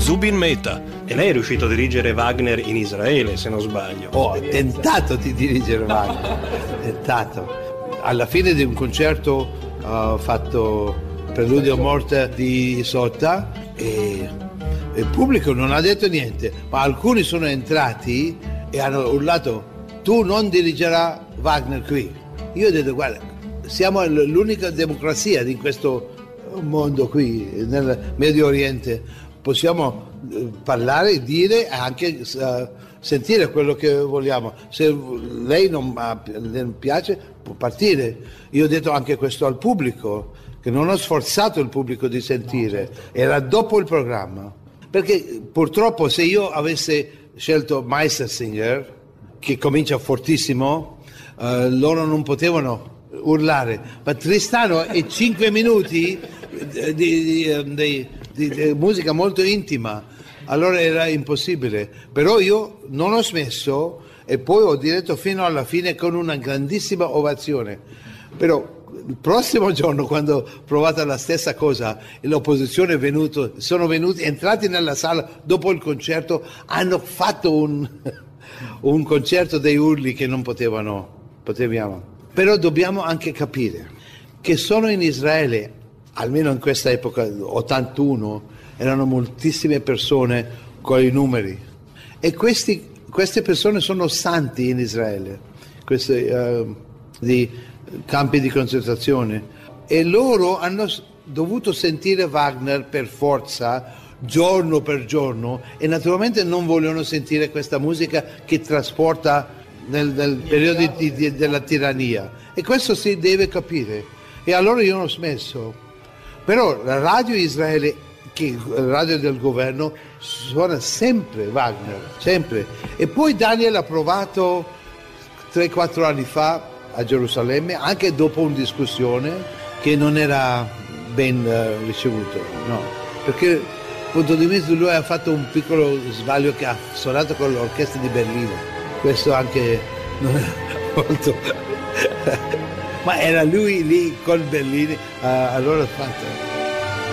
Zubin Mehta. E lei è riuscito a dirigere Wagner in Israele, se non sbaglio. Ho tentato di dirigere Wagner, tentato. Alla fine di un concerto ho fatto Preludio a morte di Isotta e il pubblico non ha detto niente, ma alcuni sono entrati e hanno urlato: tu non dirigerai Wagner qui. Io ho detto: guarda, siamo l'unica democrazia di questo mondo qui nel Medio Oriente, possiamo parlare, dire e anche sentire quello che vogliamo. Se lei non le piace può partire. Io ho detto anche questo al pubblico, che non ho sforzato il pubblico di sentire, era dopo il programma, perché purtroppo se io avessi scelto Meistersinger, che comincia fortissimo, loro non potevano urlare, ma Tristano è 5 minuti di musica molto intima, allora era impossibile. Però io non ho smesso e poi ho diretto fino alla fine con una grandissima ovazione. Però il prossimo giorno, quando ho provato la stessa cosa e l'opposizione sono venuti, entrati nella sala dopo il concerto, hanno fatto un concerto dei urli che non potevamo. Però dobbiamo anche capire che sono in Israele, almeno in questa epoca, 81, erano moltissime persone con i numeri. E queste persone sono santi in Israele, di campi di concentrazione. E loro hanno dovuto sentire Wagner per forza, giorno per giorno, e naturalmente non vogliono sentire questa musica che trasporta nel periodo della tirannia, e questo si deve capire. E allora io ho smesso. Però la radio Israele, che il radio del governo, suona sempre Wagner, sempre. E poi Daniel ha provato 3-4 anni fa a Gerusalemme, anche dopo una discussione che non era ben ricevuto, no, perché dal punto di vista lui ha fatto un piccolo sbaglio, che ha suonato con l'orchestra di Berlino. Questo anche non è molto ma era lui lì con Bellini, allora fatto.